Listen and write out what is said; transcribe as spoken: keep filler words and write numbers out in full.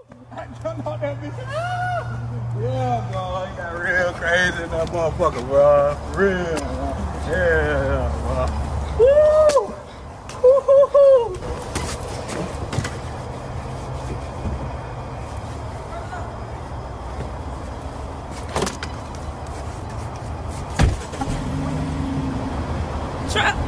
I jumped out that bitch. Yeah, bro. It got real crazy in that motherfucker, bro. Real, bro. Yeah, bro. Woo! Woo-hoo-hoo! Trap!